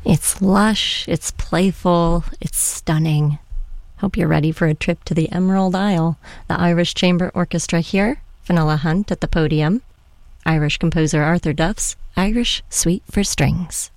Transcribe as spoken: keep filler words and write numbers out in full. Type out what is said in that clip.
It's lush, it's playful, it's stunning. Hope you're ready for a trip to the Emerald Isle. The Irish Chamber Orchestra here, Fionnuala Hunt at the podium. Irish composer Arthur Duff's Irish Suite for Strings.